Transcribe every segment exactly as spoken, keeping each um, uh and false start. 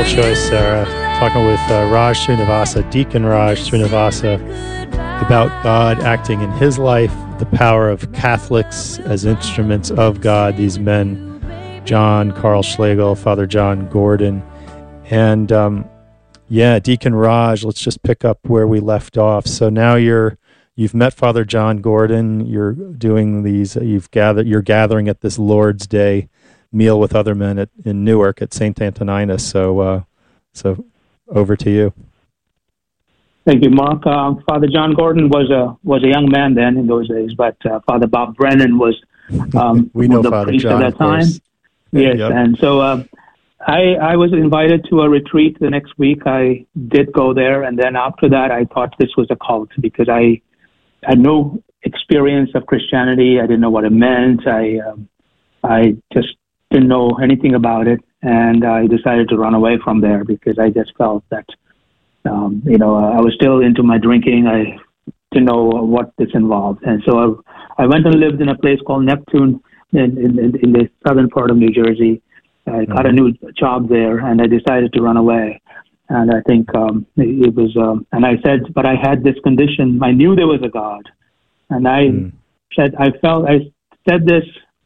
Wonderful choice, Sarah. Talking with uh, Raj Srinivasa, Deacon Raj Srinivasa, about God acting in his life, the power of Catholics as instruments of God, these men, John, Carl Schlegel, Father John Gordon. And um, yeah, Deacon Raj, let's just pick up where we left off. So now you're, you've met Father John Gordon, you're doing these, you've gathered, you're gathering at this Lord's Day meal with other men at, in Newark at Saint Antoninus. So, uh, so over to you. Thank you, Mark. Uh, Father John Gordon was a was a young man then in those days, but uh, Father Bob Brennan was um, we know the Father priest John, at that time. Course. Yes, yep. and so uh, I I was invited to a retreat the next week. I did go there, and then after that, I thought this was a cult because I had no experience of Christianity. I didn't know what it meant. I um, I just didn't know anything about it, and I decided to run away from there because I just felt that, um, you know, I was still into my drinking. I didn't know what this involved, and so I, I went and lived in a place called Neptune in, in, in the southern part of New Jersey. I got a new job there, and I decided to run away. And I think um, it, it was, um, and I said, but I had this condition. I knew there was a God, and I mm. said, I felt, I said this.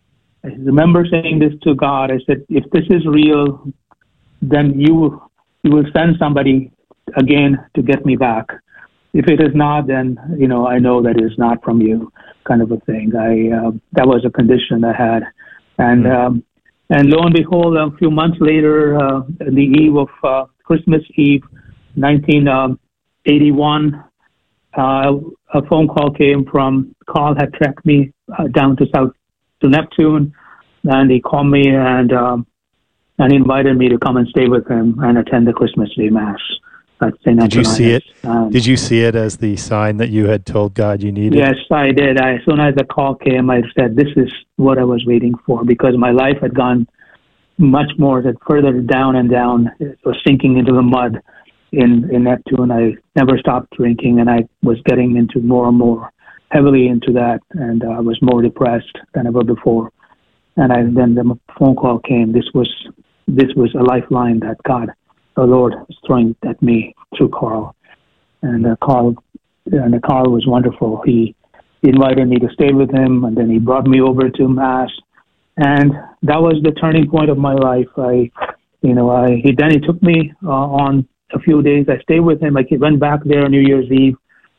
I remember saying this to God. I said, if this is real, then you you will send somebody again to get me back. If it is not, then, you know, I know that it is not from you, kind of a thing. I uh, that was a condition I had. And mm-hmm. um, and lo and behold, a few months later, uh, the eve of uh, Christmas Eve, nineteen eighty-one, uh, a phone call came from, Carl had tracked me uh, down to South to Neptune, and he called me and um, and invited me to come and stay with him and attend the Christmas Day Mass at Saint Did you see it? Um, did you see it as the sign that you had told God you needed? Yes, I did. I, as soon as the call came, I said, "This is what I was waiting for," because my life had gone much more that further down and down. It was sinking into the mud in in Neptune. I never stopped drinking, and I was getting into more and more heavily into that, and I uh, was more depressed than ever before. And I, then the phone call came. This was this was a lifeline that God, the Lord, was throwing at me through Carl. And uh, Carl, and uh, Carl was wonderful. He, he invited me to stay with him, and then he brought me over to Mass, and that was the turning point of my life. I, you know, I he then he took me uh, on a few days. I stayed with him. Like he went back there on New Year's Eve.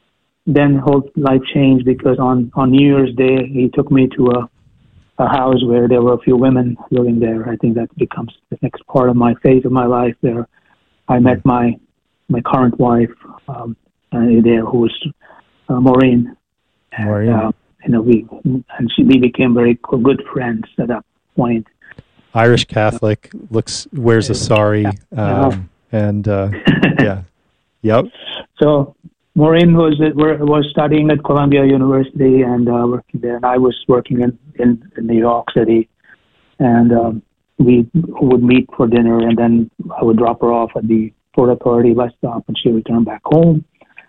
Then whole life changed because on, on New Year's Day, he took me to a, a house where there were a few women living there. I think that becomes the next part of my phase of my life there. I met my my current wife um, uh, there, who was uh, Maureen. Maureen. And, uh, you know, we, and she, we became very good friends at that point. Irish Catholic, looks, wears a sari, um, and uh, yeah. Yep. So Maureen was was studying at Columbia University and uh, working there, and I was working in, in, in New York City. And um, we would meet for dinner, and then I would drop her off at the Port Authority bus stop, and she would return back home.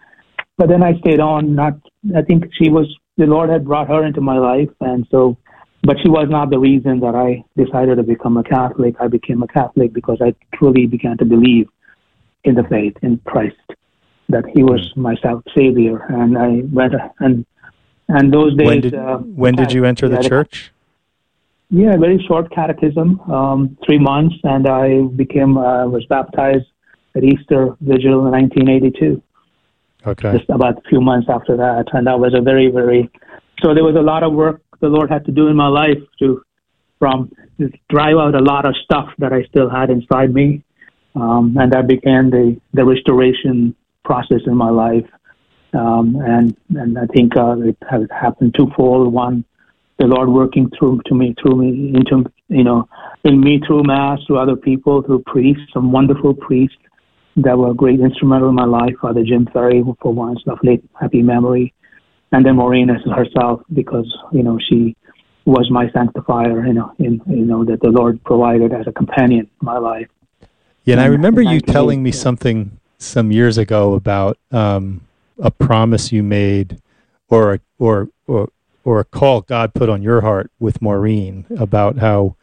But then I stayed on. Not, I think she was the Lord had brought her into my life, and so. But she was not the reason that I decided to become a Catholic. I became a Catholic because I truly began to believe in the faith in Christ, that he was my savior, and I went and and those days. When did, uh, when did you enter the church? Yeah, very short catechism, um, three months, and I became uh, was baptized at Easter Vigil in nineteen eighty-two. Okay. Just about a few months after that, and that was a very very. So there was a lot of work the Lord had to do in my life to, from to drive out a lot of stuff that I still had inside me, um, and that began the the restoration process in my life, um, and and I think uh, it has happened twofold. One, the Lord working through to me, through me, into you know, in me through Mass, through other people, through priests, some wonderful priests that were great instrumental in my life. Father Jim Ferry, for one, of late happy memory, and then Maureen as herself, because you know she was my sanctifier, you know, in you know that the Lord provided as a companion in my life. Yeah, and I remember you telling me something some years ago about um, a promise you made, or a, or or or a call God put on your heart with Maureen about how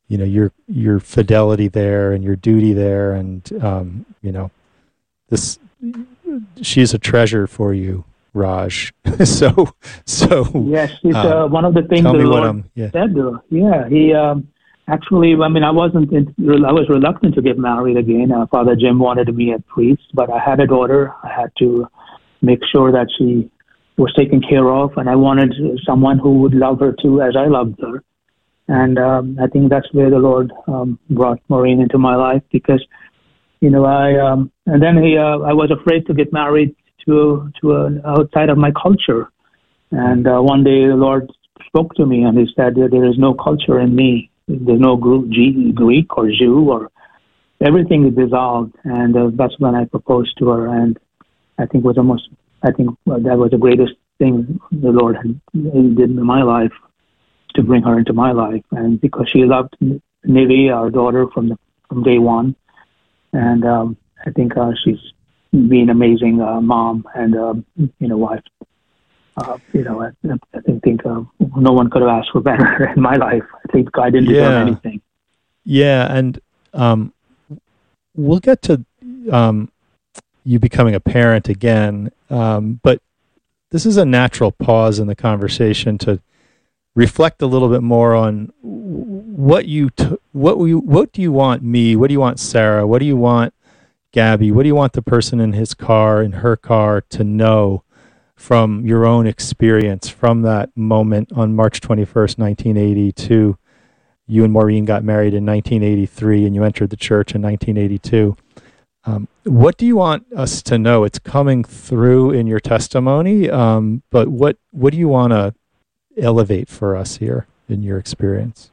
you know, your your fidelity there and your duty there, and um, you know, this she's a treasure for you, Raj. so so yes, it's um, uh, one of the things tell the me what Lord I'm yeah. said. Uh, yeah, he um, actually. I mean, I wasn't. In, I was reluctant to get married again. Uh, Father Jim wanted me a priest, but I had a daughter. I had to make sure that she was taken care of, and I wanted someone who would love her too, as I loved her. And um, I think that's where the Lord um, brought Maureen into my life, because, you know, I um, and then he, uh, I was afraid to get married to to an outside of my culture. And uh, one day the Lord spoke to me, and he said, "There is no culture in me. There's no Greek or Jew, or everything is dissolved." And uh, that's when I proposed to her, and I think was almost I think that was the greatest thing the Lord had, did in my life, to bring her into my life. And because she loved Nivi, our daughter, from the, from day one, and um, I think uh, she's been an amazing uh, mom and uh, you know wife. Uh, you know, I, I think, think uh, no one could have asked for better in my life. I think I didn't deserve yeah. anything. Yeah, and um, we'll get to um, you becoming a parent again, um, but this is a natural pause in the conversation to reflect a little bit more on what you t- what you what do you want me? What do you want Sarah? What do you want Gabby? What do you want the person in his car, in her car, to know from your own experience, from that moment on March twenty-first, nineteen eighty, to you and Maureen got married in nineteen eighty-three and you entered the church in nineteen eighty-two. Um, what do you want us to know? It's coming through in your testimony, um, but what, what do you want to elevate for us here in your experience?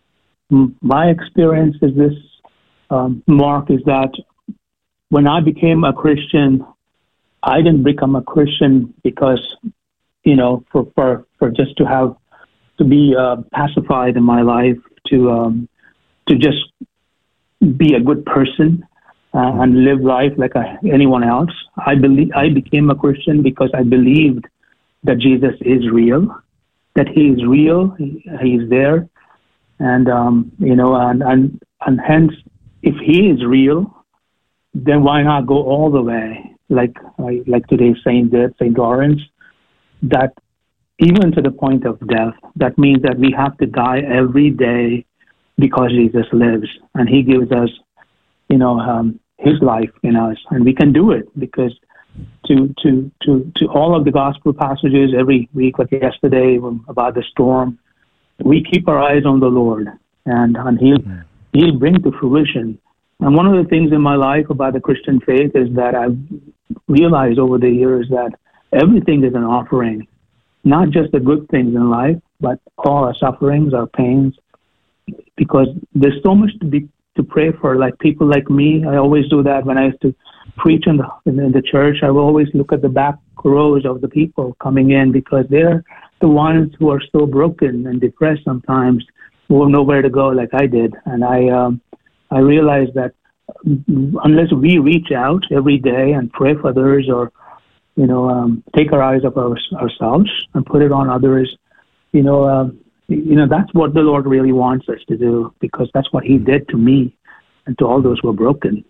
My experience is this, um, Mark, is that when I became a Christian, I didn't become a Christian because, you know, for, for, for just to have, to be uh, pacified in my life, to um, to just be a good person uh, and live life like a, anyone else. I believe I became a Christian because I believed that Jesus is real, that He is real, He, he is there, and um, you know, and, and and hence, if He is real, then why not go all the way? Like like today's saint did, Saint Lawrence, that even to the point of death. That means that we have to die every day because Jesus lives, and He gives us, you know, um, His life in us, and we can do it because to to to to all of the gospel passages every week, like yesterday about the storm, we keep our eyes on the Lord, and and He'll He'll bring to fruition. And one of the things in my life about the Christian faith is that I've realized over the years that everything is an offering. Not just the good things in life, but all our sufferings, our pains, because there's so much to be to pray for. Like people like me, I always do that when I used to preach in the in the church. I will always look at the back rows of the people coming in, because they're the ones who are so broken and depressed sometimes, who have nowhere to go, like I did. And I um, I realized that unless we reach out every day and pray for others, or you know, um, take our eyes off our, ourselves and put it on others. You know, um, you know that's what the Lord really wants us to do, because that's what He did to me and to all those who are broken.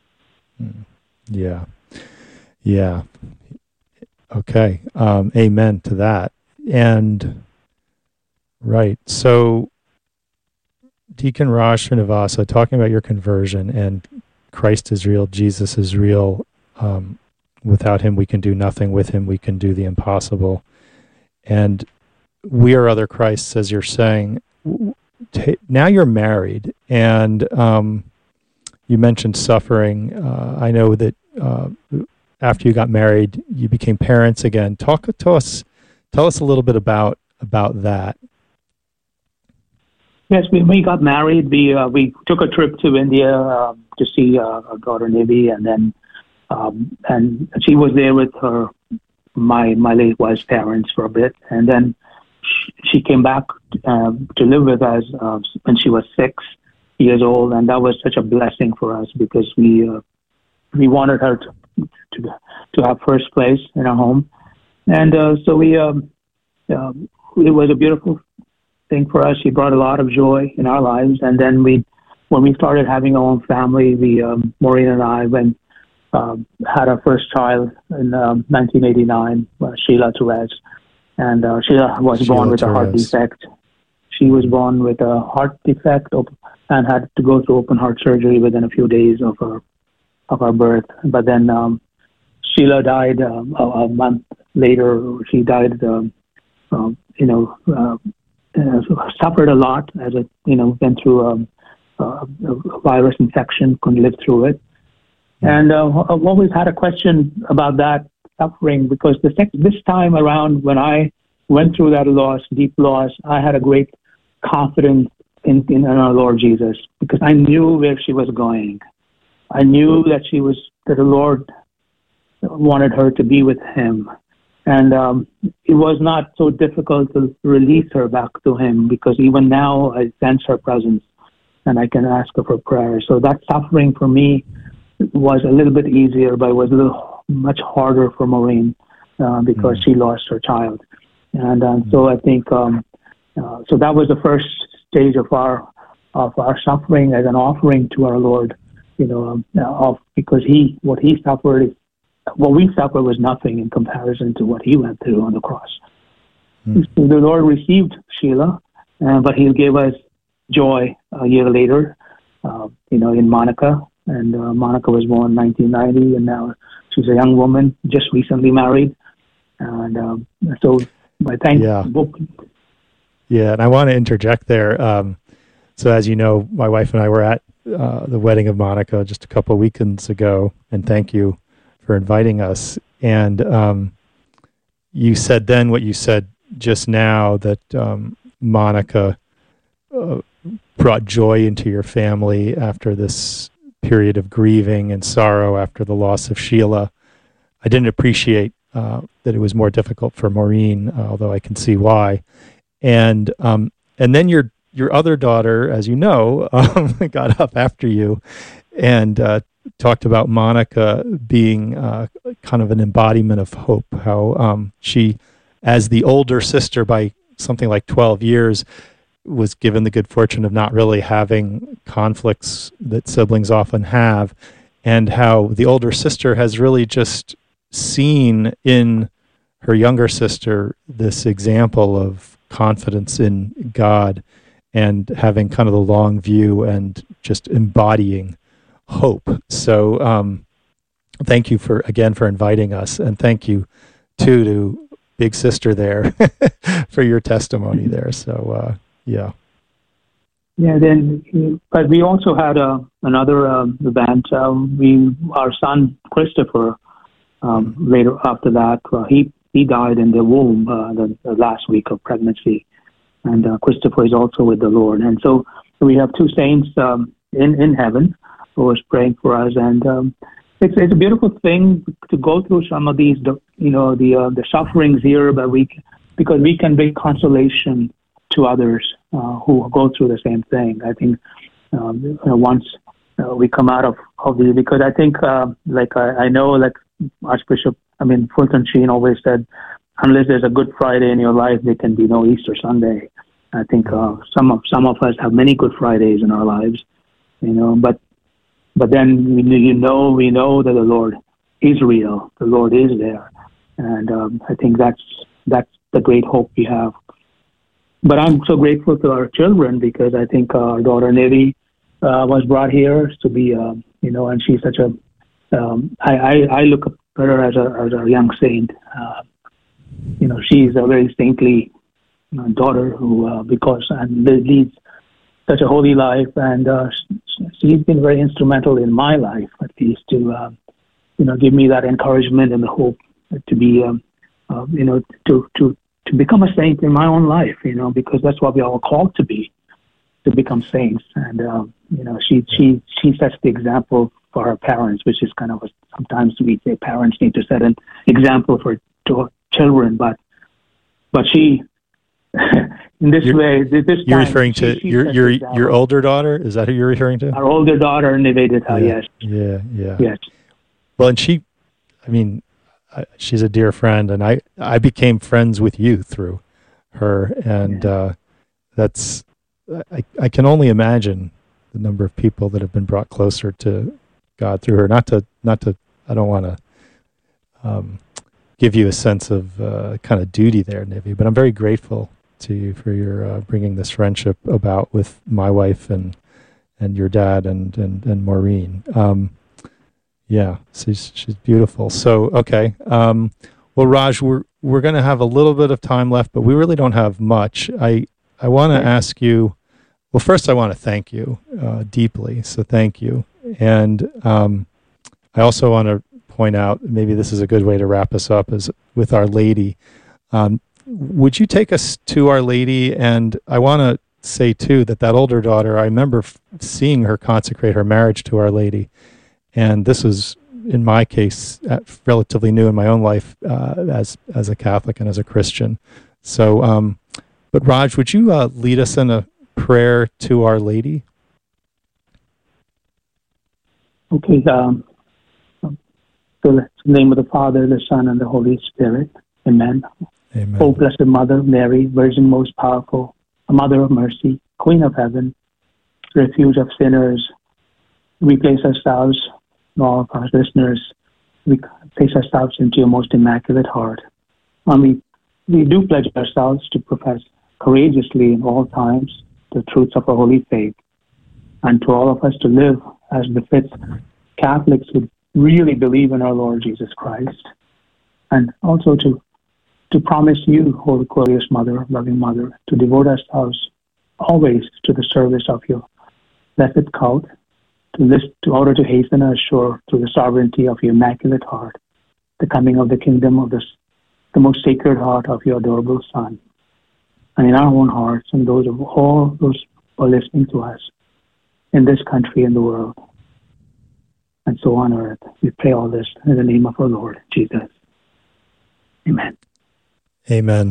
Yeah, yeah. Okay. Um, amen to that. And right. So, Deacon Raj Srinivasa, talking about your conversion and Christ is real, Jesus is real. Um, Without Him, we can do nothing. With Him, we can do the impossible. And we are other Christs, as you're saying. Now you're married, and um, you mentioned suffering. Uh, I know that uh, after you got married, you became parents again. Talk to us. Tell us a little bit about about that. Yes, we, we got married. We uh, we took a trip to India uh, to see uh, our daughter Nivi, and then. Um, and she was there with her, my my late wife's parents for a bit, and then she, she came back uh, to live with us uh, when she was six years old, and that was such a blessing for us, because we uh, we wanted her to, to to have first place in our home, and uh, so we um, uh, it was a beautiful thing for us. She brought a lot of joy in our lives. And then we, when we started having our own family, we, um, Maureen and I, went, um, had our first child in um, nineteen eighty-nine, uh, Sheila Therese. And uh, Sheila was Sheila born with Therese. a heart defect. She was born with a heart defect and had to go through open heart surgery within a few days of her of her birth. But then um, Sheila died um, a, a month later. She died, um, uh, you know, uh, uh, suffered a lot as a, you know, went through um, uh, a virus infection, couldn't live through it. And uh, I've always had a question about that suffering, because the sec- this time around when I went through that loss, deep loss, I had a great confidence in, in our Lord Jesus, because I knew where she was going. I knew that she was, that the Lord wanted her to be with him. And um, it was not so difficult to release her back to him, because even now I sense her presence and I can ask her for prayer. So that suffering for me was a little bit easier, but it was a little much harder for Maureen uh, because mm. she lost her child. And um, mm. so I think, um, uh, so that was the first stage of our of our suffering as an offering to our Lord, you know, um, of because he, what he suffered, what we suffered was nothing in comparison to what he went through on the cross. Mm. So the Lord received Sheila, uh, but he gave us joy a year later, uh, you know, in Monica. And uh, Monica was born in nineteen ninety, and now she's a young woman, just recently married. And um, so I thank yeah. both. Yeah, and I want to interject there. Um, so as you know, my wife and I were at uh, the wedding of Monica just a couple of weekends ago, and thank you for inviting us. And um, you said then what you said just now, that um, Monica uh, brought joy into your family after this period of grieving and sorrow after the loss of Sheila. I didn't appreciate uh, that it was more difficult for Maureen, uh, although I can see why. And um, and then your your other daughter, as you know, um, got up after you and uh, talked about Monica being uh, kind of an embodiment of hope. How um, she, as the older sister by something like twelve years, was given the good fortune of not really having conflicts that siblings often have, and how the older sister has really just seen in her younger sister this example of confidence in God and having kind of the long view and just embodying hope. So um, thank you for, again, for inviting us, and thank you too to Big Sister there for your testimony there. So uh, yeah. Yeah, then, but we also had uh, another um, event. Um, we, our son Christopher, um, later after that, uh, he he died in the womb uh, the, the last week of pregnancy, and uh, Christopher is also with the Lord. And so we have two saints um, in in heaven who was praying for us, and um, it's it's a beautiful thing to go through some of these, you know, the uh, the sufferings here, but we because we can bring consolation to others uh, who go through the same thing. I think um, you know, once uh, we come out of, of the, because I think, uh, like I, I know, like Archbishop, I mean, Fulton Sheen always said, unless there's a Good Friday in your life, there can be no Easter Sunday. I think uh, some of some of us have many Good Fridays in our lives, you know, but but then you know we know that the Lord is real, the Lord is there, and um, I think that's that's the great hope we have. But I'm so grateful to our children, because I think our daughter Nevi uh, was brought here to be, uh, you know, and she's such a, um, I, I, I look at her as a, as a young saint. Uh, you know, she's a very saintly uh, daughter who, uh, because and leads such a holy life, and uh, she's been very instrumental in my life, at least, to, uh, you know, give me that encouragement and the hope to be, um, uh, you know, to to. to become a saint in my own life, you know, because that's what we are all called to be, to become saints. And, um, you know, she, she, she sets the example for her parents, which is kind of, a, sometimes we say parents need to set an example for to children, but, but she, in this you're, way, this time, you're referring to she, she your, your, your older daughter. Is that who you're referring to? Our older daughter, Nivedita, yeah, yes. Yeah. Yeah. Yes. Well, and she, I mean, she's a dear friend, and I, I became friends with you through her, and uh, that's, I, I can only imagine the number of people that have been brought closer to God through her. Not to, not to, I don't want to um, give you a sense of uh, kind of duty there, Nivi, but I'm very grateful to you for your uh, bringing this friendship about with my wife and and your dad and and, and Maureen. Um, yeah, she's she's beautiful. So okay, um, well, Raj, we're we're going to have a little bit of time left, but we really don't have much. I I want to ask you. Well, first, I want to thank you uh, deeply. So thank you, and um, I also want to point out, maybe this is a good way to wrap us up, is with Our Lady. Um, would you take us to Our Lady? And I want to say too that that older daughter, I remember f- seeing her consecrate her marriage to Our Lady, and this was, in my case, uh, relatively new in my own life uh, as as a Catholic and as a Christian. So, um, but Raj, would you uh, lead us in a prayer to Our Lady? Okay. Um, so in the name of the Father, the Son, and the Holy Spirit. Amen. Amen. O Blessed Mother Mary, Virgin most powerful, a Mother of mercy, Queen of heaven, refuge of sinners, we place ourselves, all of our listeners, we place ourselves into your most immaculate heart. And we, we do pledge ourselves to profess courageously in all times the truths of our holy faith, and to all of us to live as befits Catholics who really believe in our Lord Jesus Christ, and also to to promise you, Holy Glorious Mother, loving Mother, to devote ourselves always to the service of your blessed cult, to this, in order to hasten and assure through the sovereignty of your immaculate heart the coming of the kingdom of this, the most sacred heart of your adorable Son, and in our own hearts and those of all those who are listening to us in this country and the world, and so on earth. We pray all this in the name of our Lord Jesus. Amen. Amen.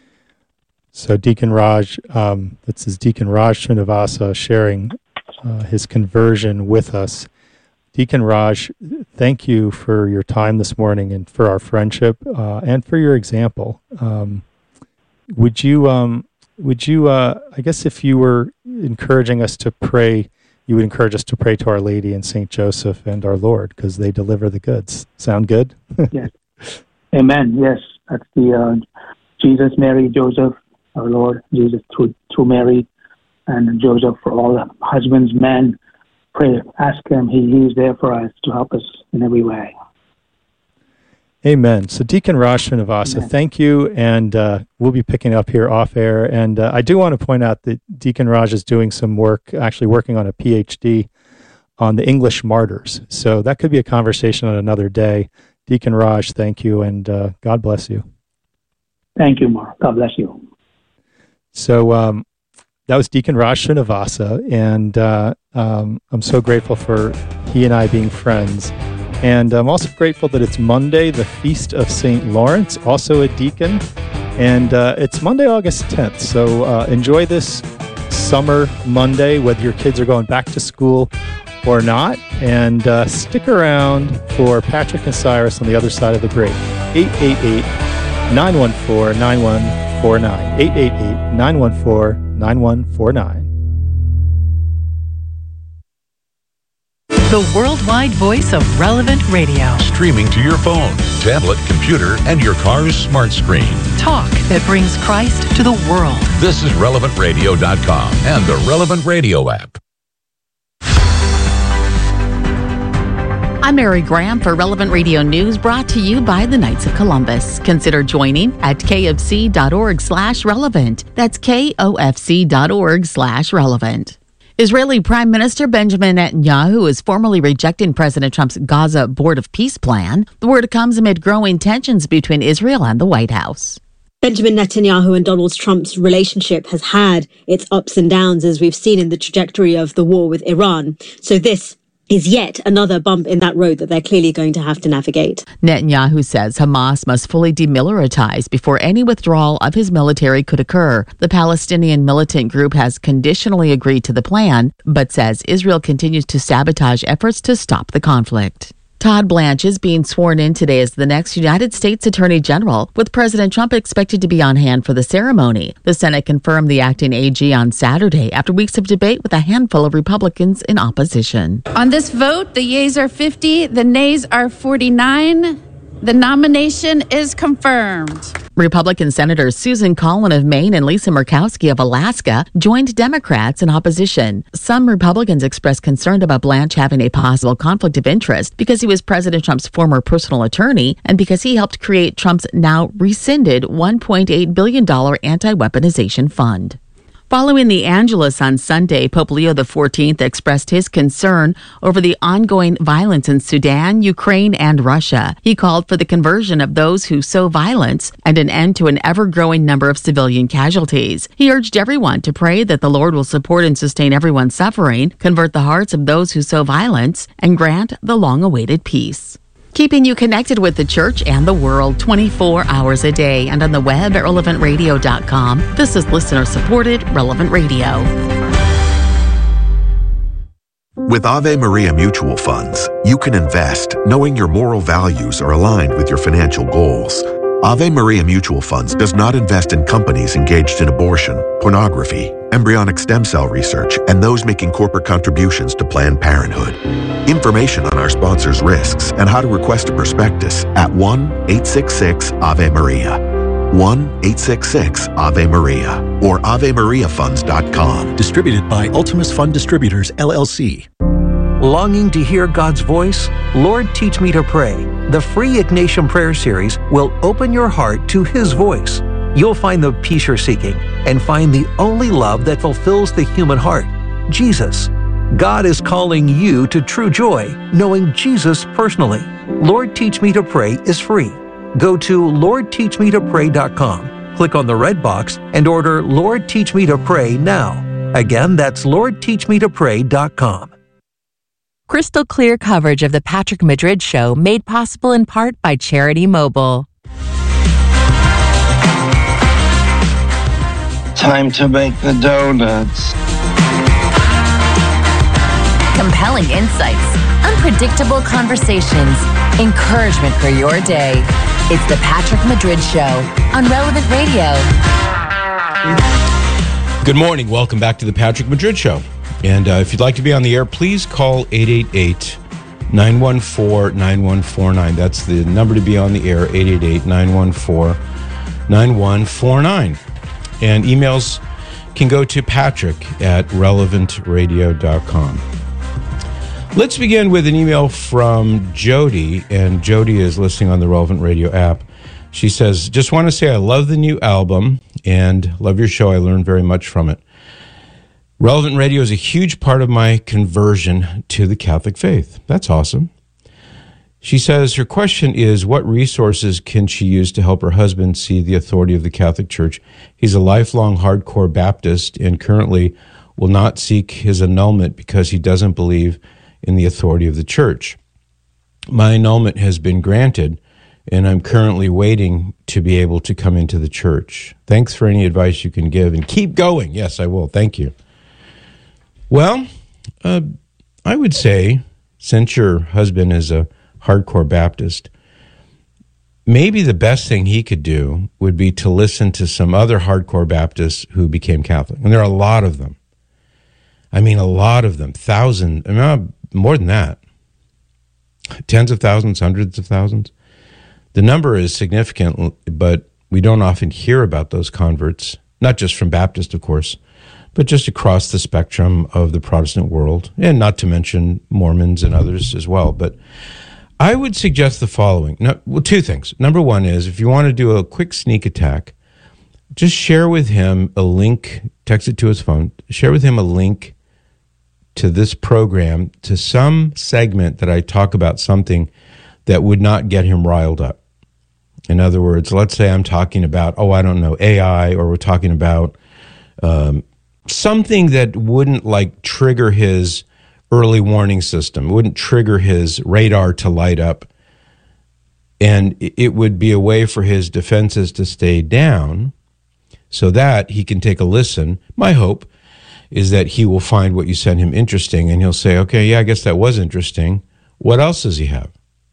So Deacon Raj, um, this is Deacon Raj Srinivasa sharing uh, his conversion with us. Deacon Raj, thank you for your time this morning and for our friendship uh, and for your example. Um, would you, um, would you? Uh, I guess if you were encouraging us to pray, you would encourage us to pray to Our Lady and Saint Joseph and our Lord, because they deliver the goods. Sound good? Yes. Amen. Yes, that's the uh, Jesus, Mary, Joseph, our Lord Jesus through through Mary, and Joseph for all the husbands, men. Pray, ask him. He, he is there for us to help us in every way. Amen. So Deacon Raj Srinivasa, thank you, and uh, we'll be picking up here off air. And uh, I do want to point out that Deacon Raj is doing some work, actually working on a P H D on the English martyrs. So that could be a conversation on another day. Deacon Raj, thank you, and uh, God bless you. Thank you, Mark. God bless you. So um, that was Deacon Raj Srinivasa, and uh, um, I'm so grateful for he and I being friends. And I'm also grateful that it's Monday, the Feast of Saint Lawrence, also a deacon, and uh, it's Monday, August tenth. So uh, enjoy this summer Monday, whether your kids are going back to school or not, and uh, stick around for Patrick and Cyrus on the other side of the break. eight eight eight, nine one four, nine one four nine. eight eight eight, nine one four, nine one four nine. The worldwide voice of Relevant Radio. Streaming to your phone, tablet, computer, and your car's smart screen. Talk that brings Christ to the world. This is relevant radio dot com and the Relevant Radio app. I'm Mary Graham for Relevant Radio News, brought to you by the Knights of Columbus. Consider joining at kfc.org slash relevant. That's kofc.org slash relevant. Israeli Prime Minister Benjamin Netanyahu is formally rejecting President Trump's Gaza Board of Peace plan. The word comes amid growing tensions between Israel and the White House. Benjamin Netanyahu and Donald Trump's relationship has had its ups and downs, as we've seen in the trajectory of the war with Iran. So this is yet another bump in that road that they're clearly going to have to navigate. Netanyahu says Hamas must fully demilitarize before any withdrawal of his military could occur. The Palestinian militant group has conditionally agreed to the plan, but says Israel continues to sabotage efforts to stop the conflict. Todd Blanche is being sworn in today as the next United States Attorney General, with President Trump expected to be on hand for the ceremony. The Senate confirmed the acting A G on Saturday after weeks of debate with a handful of Republicans in opposition. On this vote, the yeas are fifty, the nays are forty-nine. The nomination is confirmed. Republican Senators Susan Collin of Maine and Lisa Murkowski of Alaska joined Democrats in opposition. Some Republicans expressed concern about Blanche having a possible conflict of interest because he was President Trump's former personal attorney and because he helped create Trump's now rescinded one point eight billion dollars anti-weaponization fund. Following the Angelus on Sunday, Pope Leo the fourteenth expressed his concern over the ongoing violence in Sudan, Ukraine, and Russia. He called for the conversion of those who sow violence and an end to an ever-growing number of civilian casualties. He urged everyone to pray that the Lord will support and sustain everyone's suffering, convert the hearts of those who sow violence, and grant the long-awaited peace. Keeping you connected with the church and the world twenty-four hours a day and on the web at relevant radio dot com. This is listener-supported Relevant Radio. With Ave Maria Mutual Funds, you can invest knowing your moral values are aligned with your financial goals. Ave Maria Mutual Funds does not invest in companies engaged in abortion, pornography, embryonic stem cell research, and those making corporate contributions to Planned Parenthood. Information on our sponsors' risks and how to request a prospectus at one eight six six Ave Maria. one eight six six Ave Maria or ave maria funds dot com. Distributed by Ultimus Fund Distributors, L L C. Longing to hear God's voice? Lord, Teach Me to Pray. The free Ignatian Prayer Series will open your heart to His voice. You'll find the peace you're seeking and find the only love that fulfills the human heart, Jesus. God is calling you to true joy, knowing Jesus personally. Lord, Teach Me to Pray is free. Go to lord teach me to pray dot com, click on the red box, and order Lord, Teach Me to Pray now. Again, that's lord teach me to pray dot com. Crystal clear coverage of the Patrick Madrid Show made possible in part by Charity Mobile. Time to make the donuts. Compelling insights, unpredictable conversations, encouragement for your day. It's the Patrick Madrid Show on Relevant Radio. Good morning. Welcome back to the Patrick Madrid Show. And uh, if you'd like to be on the air, please call eight eight eight, nine one four, nine one four nine. That's the number to be on the air, eight eight eight, nine one four, nine one four nine. And emails can go to patrick at relevant radio dot com. Let's begin with an email from Jody, and Jody is listening on the Relevant Radio app. She says, just want to say I love the new album and love your show. I learned very much from it. Relevant Radio is a huge part of my conversion to the Catholic faith. That's awesome. She says her question is, what resources can she use to help her husband see the authority of the Catholic Church? He's a lifelong hardcore Baptist and currently will not seek his annulment because he doesn't believe in the authority of the Church. My annulment has been granted, and I'm currently waiting to be able to come into the Church. Thanks for any advice you can give, and keep going. Yes, I will. Thank you. Well, uh, I would say, since your husband is a hardcore Baptist, maybe the best thing he could do would be to listen to some other hardcore Baptists who became Catholic. And there are a lot of them. I mean, a lot of them, thousands, I mean, more than that, tens of thousands, hundreds of thousands. The number is significant, but we don't often hear about those converts, not just from Baptists, of course, but just across the spectrum of the Protestant world, and not to mention Mormons and others as well. But I would suggest the following. No, well, two things. Number one is, if you want to do a quick sneak attack, just share with him a link, text it to his phone, share with him a link to this program, to some segment that I talk about something that would not get him riled up. In other words, let's say I'm talking about, oh, I don't know, A I, or we're talking about um, something that wouldn't like trigger his early warning system, wouldn't trigger his radar to light up. And it would be a way for his defenses to stay down so that he can take a listen. My hope is that he will find what you send him interesting, and he'll say, okay, yeah, I guess that was interesting. What else does he have?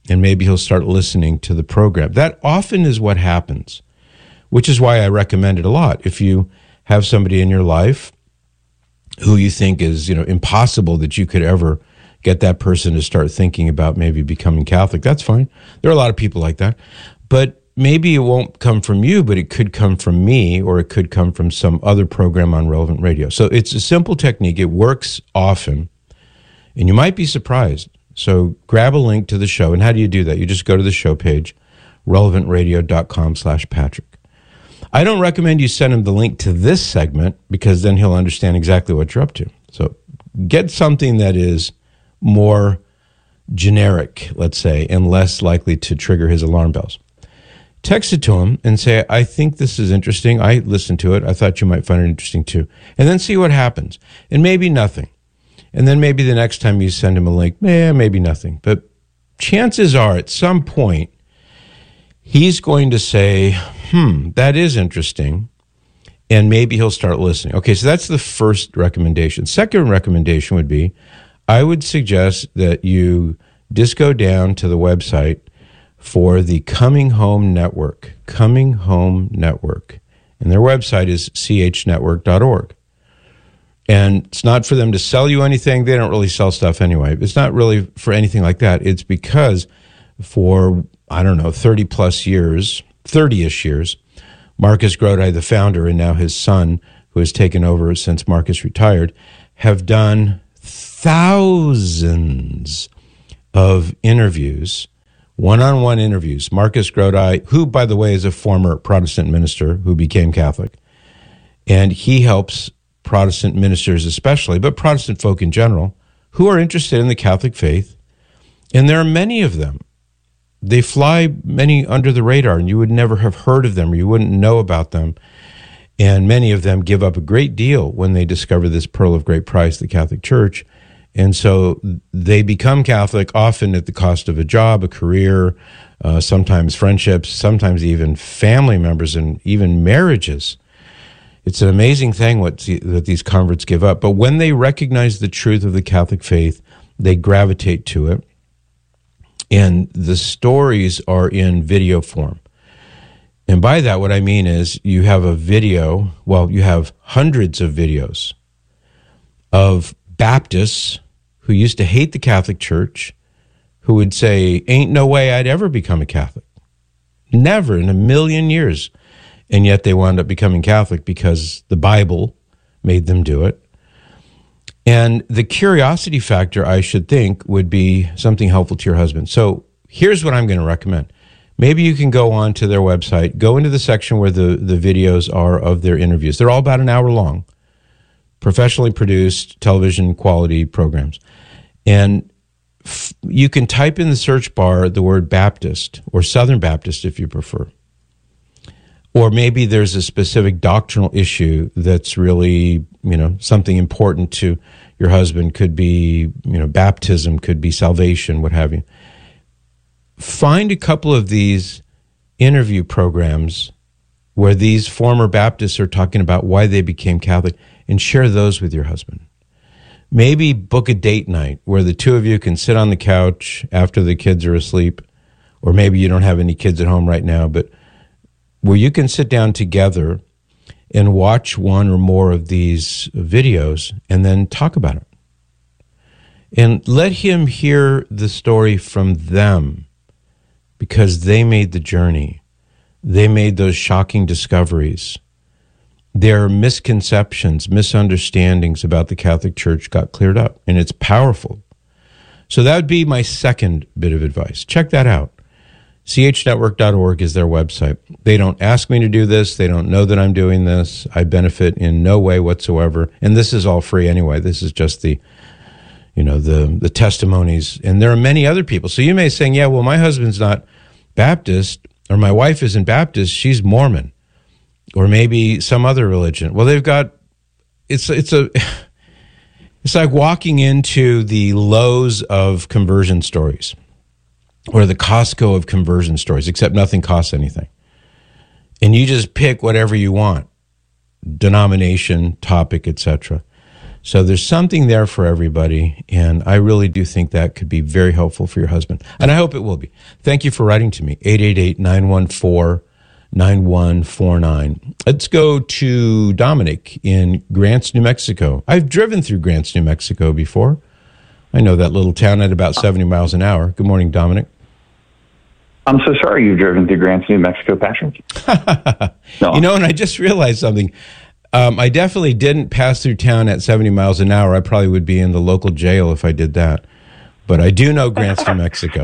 and maybe he'll start listening to the program. That often is what happens, which is why I recommend it a lot. If you have somebody in your life who you think is, you know, impossible that you could ever get that person to start thinking about maybe becoming Catholic, that's fine. There are a lot of people like that. But maybe it won't come from you, but it could come from me, or it could come from some other program on Relevant Radio. So it's a simple technique. It works often, and you might be surprised. So grab a link to the show. And how do you do that? You just go to the show page, relevant radio dot com slash Patrick. I don't recommend you send him the link to this segment, because then he'll understand exactly what you're up to. So get something that is more generic, let's say, and less likely to trigger his alarm bells. Text it to him and say, I think this is interesting. I listened to it. I thought you might find it interesting too. And then see what happens. And maybe nothing. And then maybe the next time you send him a link, eh, maybe nothing. But chances are at some point, he's going to say, hmm, that is interesting. And maybe he'll start listening. Okay, so that's the first recommendation. Second recommendation would be, I would suggest that you just go down to the website for the Coming Home Network, Coming Home Network. And their website is c h network dot org. And it's not for them to sell you anything. They don't really sell stuff anyway. It's not really for anything like that. It's because for, I don't know, thirty plus years, thirty-ish years, Marcus Grodi, the founder, and now his son, who has taken over since Marcus retired, have done thousands of interviews, one-on-one interviews. Marcus Grodi, who, by the way, is a former Protestant minister who became Catholic, and he helps Protestant ministers especially, but Protestant folk in general, who are interested in the Catholic faith, and there are many of them. They fly many under the radar, and you would never have heard of them, or you wouldn't know about them. And many of them give up a great deal when they discover this pearl of great price, the Catholic Church. And so they become Catholic, often at the cost of a job, a career, uh, sometimes friendships, sometimes even family members, and even marriages. It's an amazing thing what that these converts give up. But when they recognize the truth of the Catholic faith, they gravitate to it. And the stories are in video form. And by that, what I mean is you have a video, well, you have hundreds of videos of Baptists who used to hate the Catholic Church, who would say, ain't no way I'd ever become a Catholic. Never in a million years. And yet they wound up becoming Catholic because the Bible made them do it. And the curiosity factor, I should think, would be something helpful to your husband. So here's what I'm going to recommend. Maybe you can go on to their website, go into the section where the, the videos are of their interviews. They're all about an hour long, professionally produced television quality programs. And f- you can type in the search bar the word Baptist, or Southern Baptist if you prefer. Or maybe there's a specific doctrinal issue that's really, you know, something important to your husband. Could be, you know, baptism, could be salvation, what have you. Find a couple of these interview programs where these former Baptists are talking about why they became Catholic, and share those with your husband. Maybe book a date night where the two of you can sit on the couch after the kids are asleep, or maybe you don't have any kids at home right now, but where you can sit down together and watch one or more of these videos and then talk about it. And let him hear the story from them, because they made the journey. They made those shocking discoveries. Their misconceptions, misunderstandings about the Catholic Church got cleared up, and it's powerful. So that would be my second bit of advice. Check that out. c h network dot org is their website. They don't ask me to do this. They don't know that I'm doing this. I benefit in no way whatsoever. And this is all free anyway. This is just the, you know, the, the testimonies. And there are many other people. So you may be saying, yeah, well, my husband's not Baptist, or my wife isn't Baptist, she's Mormon, or maybe some other religion. Well, they've got, it's, it's a, it's like walking into the Lowe's of conversion stories, or the Costco of conversion stories, except nothing costs anything. And you just pick whatever you want, denomination, topic, et cetera. So there's something there for everybody, and I really do think that could be very helpful for your husband. And I hope it will be. Thank you for writing to me, eight eight eight, nine one four, nine one four nine. Let's go to Dominic in Grants, New Mexico. I've driven through Grants, New Mexico before. I know that little town at about seventy miles an hour. Good morning, Dominic. I'm so sorry you've driven through Grants, New Mexico, Patrick. No. You know, and I just realized something. Um, I definitely didn't pass through town at seventy miles an hour. I probably would be in the local jail if I did that. But I do know Grants, New Mexico.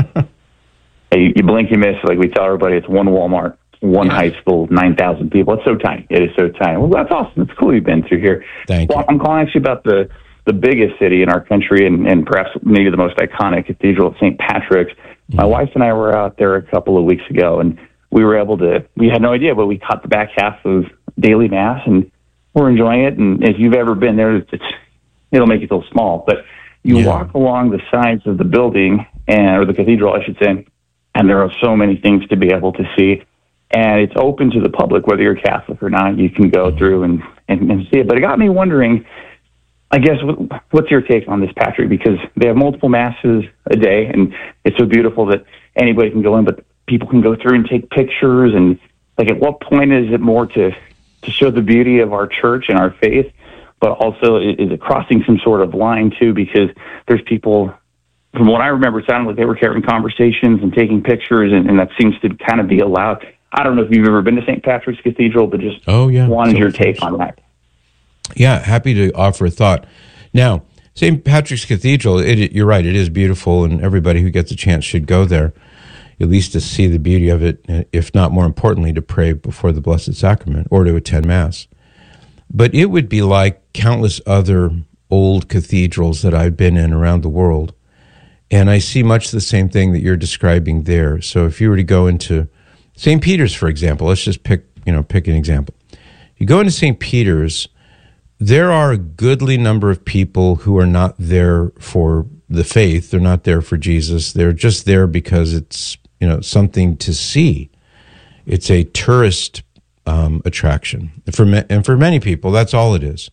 Hey, you blink, you miss. Like we tell everybody, it's one Walmart, one yeah. high school, nine thousand people. It's so tiny. It is so tiny. Well, that's awesome. It's cool you've been through here. Thank well, you. I'm calling actually about the, the biggest city in our country and, and perhaps maybe the most iconic cathedral at Saint Patrick's. Mm-hmm. My wife and I were out there a couple of weeks ago, and we were able to, we had no idea, but we caught the back half of daily Mass, and we're enjoying it. And if you've ever been there, it's, it'll make you feel small. But you yeah. walk along the sides of the building, and or the cathedral, I should say, and there are so many things to be able to see. And it's open to the public, whether you're Catholic or not. You can go through and, and, and see it. But it got me wondering, I guess, what's your take on this, Patrick? Because they have multiple Masses a day, and it's so beautiful that anybody can go in, but people can go through and take pictures. And, like, at what point is it more to, to show the beauty of our church and our faith, but also is it crossing some sort of line, too? Because there's people, from what I remember, it sounded like they were carrying conversations and taking pictures, and, and that seems to kind of be allowed. I don't know if you've ever been to Saint Patrick's Cathedral, but just oh, yeah. wanted so your take on that. Yeah, happy to offer a thought. Now, Saint Patrick's Cathedral, it, you're right, it is beautiful, and everybody who gets a chance should go there, at least to see the beauty of it, if not more importantly, to pray before the Blessed Sacrament or to attend Mass. But it would be like countless other old cathedrals that I've been in around the world, and I see much the same thing that you're describing there. So if you were to go into Saint Peter's, for example, let's just pick, you know, pick an example. You go into Saint Peter's, there are a goodly number of people who are not there for the faith. They're not there for Jesus. They're just there because it's, you know, something to see. It's a tourist um, attraction. For me, and for many people, that's all it is.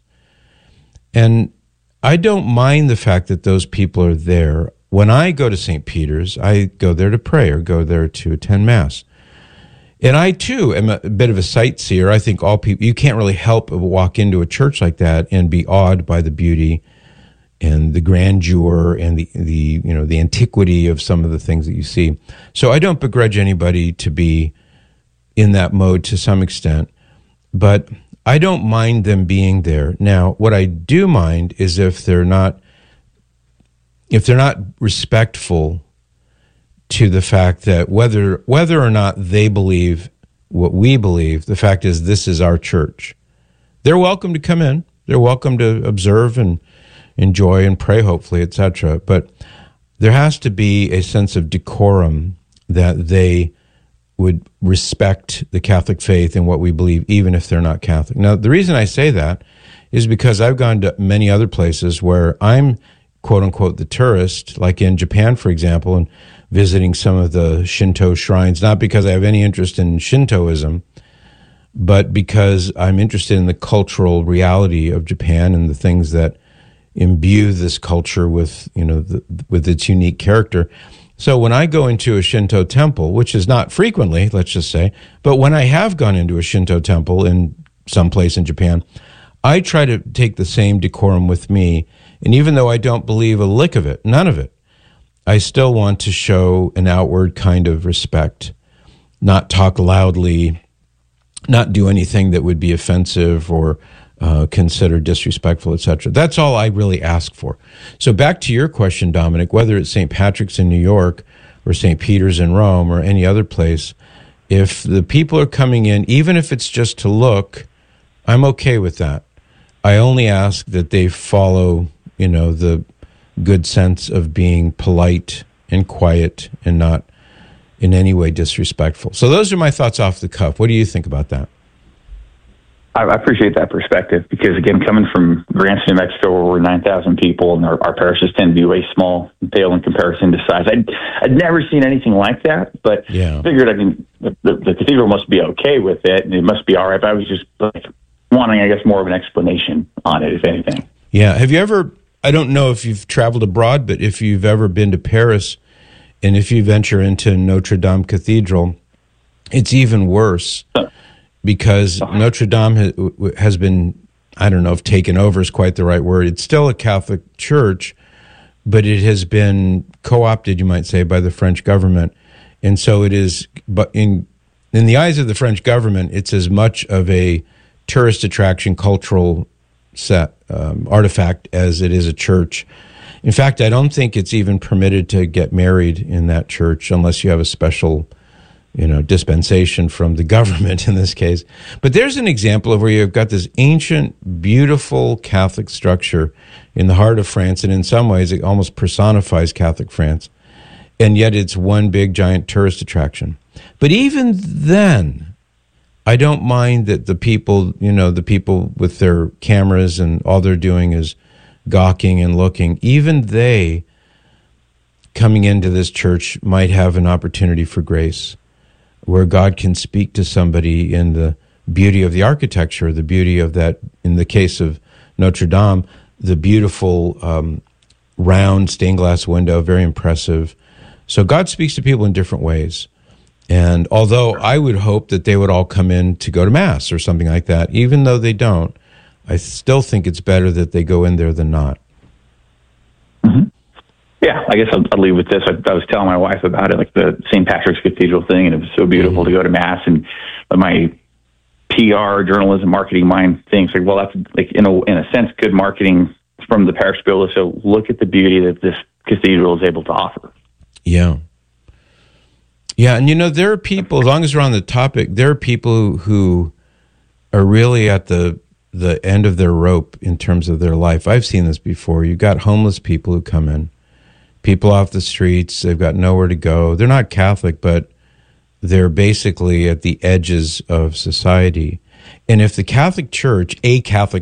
And I don't mind the fact that those people are there. When I go to Saint Peter's, I go there to pray or go there to attend Mass. And I, too, am a bit of a sightseer. I think all people, you can't really help but walk into a church like that and be awed by the beauty and the grandeur and the, the, you know, the antiquity of some of the things that you see. So I don't begrudge anybody to be in that mode to some extent, but I don't mind them being there. Now, what I do mind is if they're not, if they're not respectful to the fact that whether whether or not they believe what we believe, the fact is this is our church. They're welcome to come in. They're welcome to observe and enjoy and pray, hopefully, et cetera. But there has to be a sense of decorum that they would respect the Catholic faith and what we believe, even if they're not Catholic. Now, the reason I say that is because I've gone to many other places where I'm, quote unquote, the tourist, like in Japan, for example, and visiting some of the Shinto shrines, not because I have any interest in Shintoism, but because I'm interested in the cultural reality of Japan and the things that imbue this culture with, you know, the, with its unique character. So when I go into a Shinto temple, which is not frequently, let's just say, but when I have gone into a Shinto temple in some place in Japan, I try to take the same decorum with me. And even though I don't believe a lick of it, none of it, I still want to show an outward kind of respect, not talk loudly, not do anything that would be offensive or uh, considered disrespectful, et cetera. That's all I really ask for. So back to your question, Dominic, whether it's Saint Patrick's in New York or Saint Peter's in Rome or any other place, if the people are coming in, even if it's just to look, I'm okay with that. I only ask that they follow, you know, the good sense of being polite and quiet and not in any way disrespectful. So those are my thoughts off the cuff. What do you think about that? I appreciate that perspective because, again, coming from Grants, New Mexico, where we're nine thousand people and our, our parishes tend to be way small and pale in comparison to size, I'd, I'd never seen anything like that, but yeah. figured, I mean, the, the cathedral must be okay with it and it must be all right, but I was just like wanting, I guess, more of an explanation on it, if anything. Yeah. Have you ever, I don't know if you've traveled abroad, but if you've ever been to Paris and if you venture into Notre Dame Cathedral, it's even worse because Notre Dame has, has been, I don't know if taken over is quite the right word. It's still a Catholic church, but it has been co-opted, you might say, by the French government. And so it is, but in in the eyes of the French government, it's as much of a tourist attraction, cultural set, um, artifact as it is a church. In fact, I don't think it's even permitted to get married in that church unless you have a special, you know, dispensation from the government in this case. But there's an example of where you've got this ancient, beautiful Catholic structure in the heart of France, and in some ways it almost personifies Catholic France, and yet it's one big, giant tourist attraction. But even then, I don't mind that the people, you know, the people with their cameras and all they're doing is gawking and looking, even they, coming into this church, might have an opportunity for grace, where God can speak to somebody in the beauty of the architecture, the beauty of that, in the case of Notre Dame, the beautiful um, round stained glass window, very impressive. So God speaks to people in different ways. And although I would hope that they would all come in to go to Mass or something like that, even though they don't, I still think it's better that they go in there than not. Mm-hmm. Yeah, I guess I'll, I'll leave with this. I, I was telling my wife about it, like the Saint Patrick's Cathedral thing, and it was so beautiful mm-hmm. to go to Mass. And my P R, journalism, marketing mind thinks, like, well, that's, like, in a, in a sense, good marketing from the parish builder. So look at the beauty that this cathedral is able to offer. Yeah. Yeah, and you know, there are people, as long as we're on the topic, there are people who are really at the the end of their rope in terms of their life. I've seen this before. You've got homeless people who come in, people off the streets, they've got nowhere to go. They're not Catholic, but they're basically at the edges of society. And if the Catholic Church, a Catholic